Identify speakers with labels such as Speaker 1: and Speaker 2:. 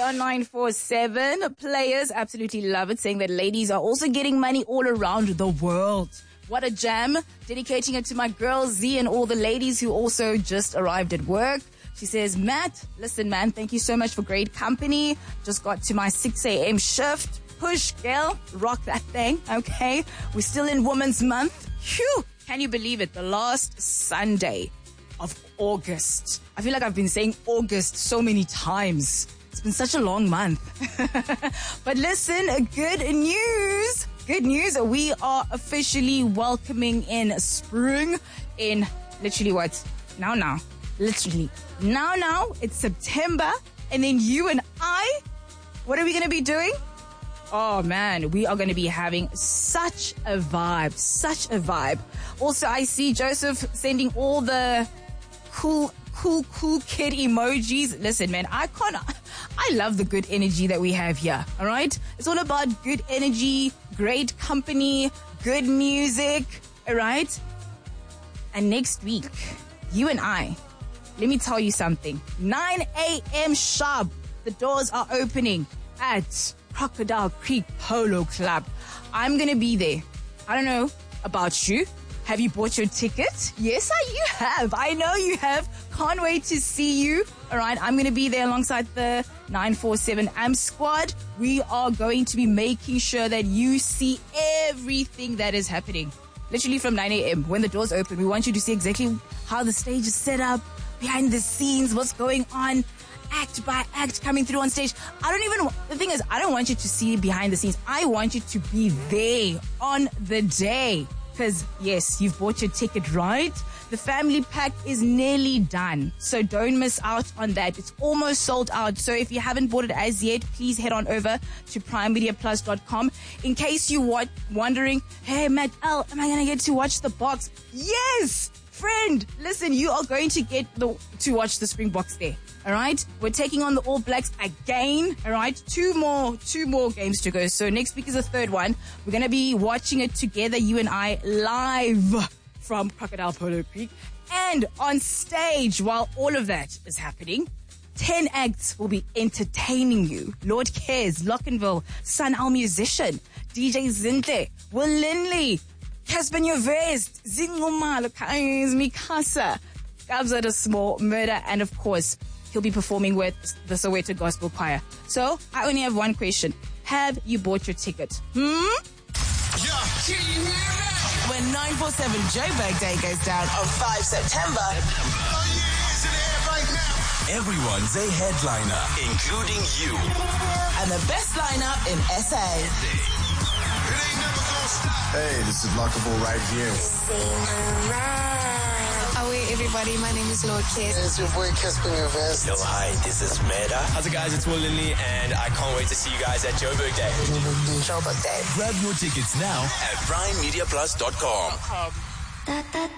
Speaker 1: on 947. Players absolutely love it, saying that ladies are also getting money all around the world. What a jam. Dedicating it to my girl Z and all the ladies who also just arrived at work. She says, Matt, listen, man, thank you so much for great company. Just got to my 6 a.m. shift. Push, girl. Rock that thing, okay? We're still in Women's Month. Phew. Can you believe it? The last Sunday of August. I feel like I've been saying August so many times. It's been such a long month. But listen, good news. Good news. We are officially welcoming in spring in literally what? Now. Literally. Now. It's September. And then you and I, what are we going to be doing? Oh man, we are going to be having such a vibe. Also, I see Joseph sending all the cool kid emojis. Listen, man, I love the good energy that we have here. All right. It's all about good energy, great company, good music. All right. And next week, you and I, let me tell you something. 9 a.m. sharp. The doors are opening at Crocodile Creek Polo Club. I'm going to be there. I don't know about you. Have you bought your ticket? Yes, you have. I know you have. Can't wait to see you. All right, I'm going to be there alongside the 947 AMP squad. We are going to be making sure that you see everything that is happening. Literally from 9 a.m. when the doors open. We want you to see exactly how the stage is set up, behind the scenes, what's going on, act by act coming through on stage. The thing is, I don't want you to see behind the scenes. I want you to be there on the day. Because, yes, you've bought your ticket, right? The family pack is nearly done. So don't miss out on that. It's almost sold out. So if you haven't bought it as yet, please head on over to primemediaplus.com. In case you're wondering, hey, Matt L, am I going to get to watch the box? Yes! Friend, listen, you are going to get to watch the Springboks there. All right, we're taking on the All Blacks again. All right, two more games to go. So next week is the third one. We're gonna be watching it together, you and I, live from Crocodile Polo Creek, and on stage while all of that is happening. 10 acts will be entertaining you. Lord Cares, Lockenville, Sun Al Musician, DJ Zintle, Will Lindley, Casper Nyovest, Zingoma, Lokaiz Mikasa, Gabza the Small, Murder, and of course, he'll be performing with the Soweto Gospel Choir. So, I only have one question. Have you bought your ticket?
Speaker 2: When 947 Joburg Day goes down on 5 September,
Speaker 3: everyone's a headliner, including you.
Speaker 2: And the best lineup in SA.
Speaker 4: Hey, this is Lockable right here.
Speaker 5: Away, everybody. My name is Lord Kid.
Speaker 6: It's your boy Casper Nyovest.
Speaker 3: Yo, hi, this is Meda. How's it, guys? It's Will Lindley, and I can't wait to see you guys at Joburg Day.
Speaker 5: Joburg Day.
Speaker 3: Grab your tickets now at primemediaplus.com.